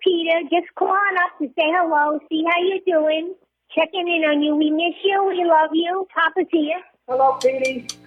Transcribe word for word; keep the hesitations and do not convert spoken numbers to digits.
Peter. Just call on up to say hello, see how you're doing, checking in on you. We miss you. We love you. Papa's here. Hello, Petey.